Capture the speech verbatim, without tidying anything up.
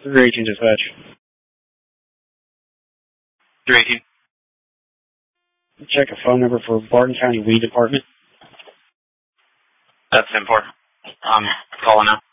three eighteen dispatch. three eighteen. Check a phone number for Barton County Weed Department. That's ten four. I'm calling now.